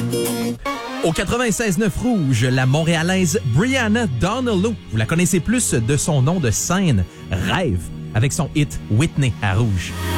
Au 96.9 Rouge, la Montréalaise Brianna Donnellow. Vous la connaissez plus de son nom de scène, Rêve, avec son hit Whitney à Rouge.